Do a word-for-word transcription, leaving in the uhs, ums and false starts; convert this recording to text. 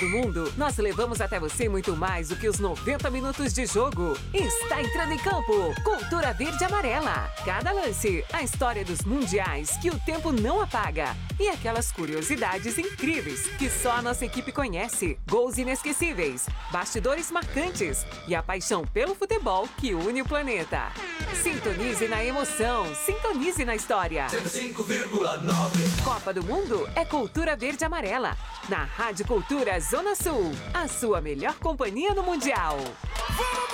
do mundo, nós levamos até você muito mais do que os noventa minutos de jogo. Está entrando em campo, Cultura Verde e Amarela. Cada lance, a história dos mundiais que o tempo não apaga. E aquelas curiosidades incríveis que só a nossa equipe conhece. Gols inesquecíveis, bastidores marcantes e a paixão pelo futebol que une o planeta. Sintonize na emoção, sintonize na história. cento e cinco vírgula nove. Copa do Mundo é Cultura Verde e Amarela. Na Rádio Cultura Zona Sul, a sua melhor companhia no Mundial.